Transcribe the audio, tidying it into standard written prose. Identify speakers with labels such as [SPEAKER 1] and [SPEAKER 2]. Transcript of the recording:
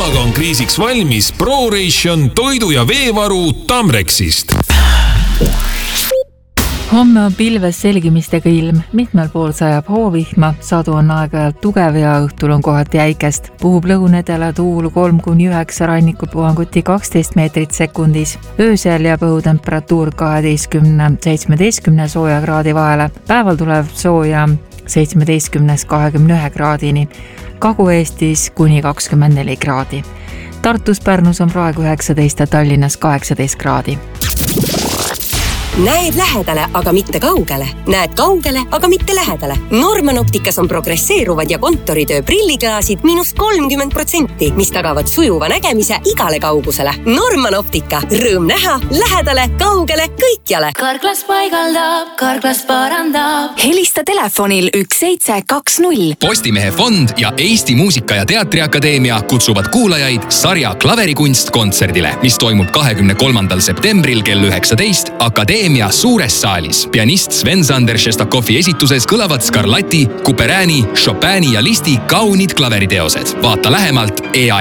[SPEAKER 1] loomaga on kriisiks valmis ProRation toidu- ja veevaru Tamrexist.
[SPEAKER 2] Homme on pilves selgimistega ilm, mitmel pool sajab hoovihma, sadu on aeg-ajalt tugev ja õhtul on kohati äikest. Puhub lõunedele tuul 3-9, rannikul puhanguti 12 meetrit sekundis. Öösel jääb õhutemperatuur 12-17 sooja kraadi vahele. Päeval tuleb sooja 17-21 kraadini. Kagu-Eestis kuni 24 kraadi. Tartus, Pärnus on praegu 19 ja Tallinnas 18 kraadi.
[SPEAKER 3] Näed lähedale, aga mitte kaugele. Näed kaugele, aga mitte lähedale. Norman Opticas on progresseeruvad ja kontoritöö prilliklaasid -30%, mis tagavad sujuva nägemise igale kaugusele. Norman Optica. Rõõm näha, lähedale, kaugele, kõikjale.
[SPEAKER 4] Karklas paigaldab, Karklas parandab.
[SPEAKER 5] Helista telefonil 1720.
[SPEAKER 6] Postimehe fond ja Eesti Muusika- ja Teatriakadeemia kutsuvad kuulajaid sarja Klaverikunst kontserdile, mis toimub 23. septembril kell 19 Akadeemia suures saalis. Pianist Sven-Sander Šestakovi esituses kõlavad Scarlatti, Couperini, Chopini ja Listi kaunid klaveriteosed. Vaata lähemalt EA